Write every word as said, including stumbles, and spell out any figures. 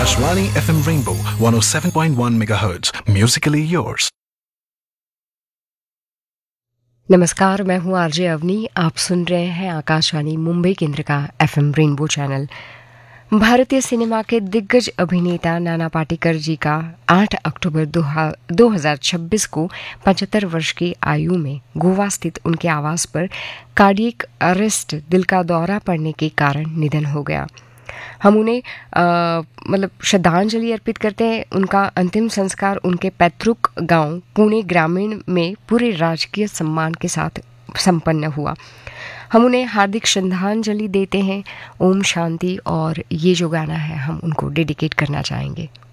Akashvani F M Rainbow one oh seven point one megahertz. Musically yours. नमस्कार, मैं हूँ RJ Avani. आप सुन रहे हैं आकाशवाणी मुंबई केंद्र का एफएम रेनबो चैनल। भारतीय सिनेमा के दिग्गज अभिनेता नाना पाटेकर जी का आठ अक्टूबर दो हज़ार छब्बीस को पचहत्तर वर्ष की आयु में गोवा स्थित उनके आवास पर कार्डियक अरेस्ट, दिल का दौरा पड़ने के कारण निधन हो गया। हम उन्हें मतलब श्रद्धांजलि अर्पित करते हैं। उनका अंतिम संस्कार उनके पैतृक गांव पुणे ग्रामीण में पूरे राजकीय सम्मान के साथ संपन्न हुआ। हम उन्हें हार्दिक श्रद्धांजलि देते हैं। ओम शांति। और ये जो गाना है हम उनको डेडिकेट करना चाहेंगे।